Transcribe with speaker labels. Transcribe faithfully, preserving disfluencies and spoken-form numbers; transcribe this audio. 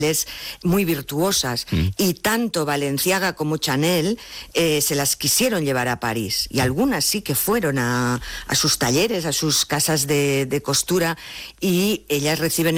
Speaker 1: muy virtuosas, mm. y tanto Balenciaga como Chanel eh, se las quisieron llevar a París, y algunas sí que fueron a, a sus talleres, a sus casas de, de costura, y ellas reciben